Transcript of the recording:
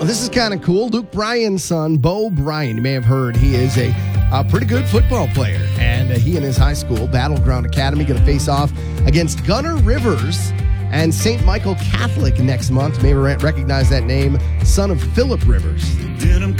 Well, this is kind of cool. Luke Bryan's son, Bo Bryan, you may have heard, he is a pretty good football player. And he and his high school, Battleground Academy, going to face off against Gunner Rivers and St. Michael Catholic next month. You may recognize that name, son of Philip Rivers.